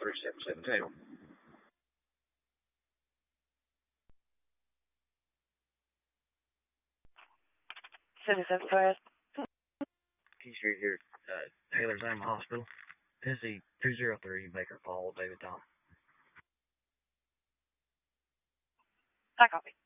3772. 774. Key Street here at Taylor's Animal Hospital. Tennessee 203, Baker Fall, David Tom. I copy.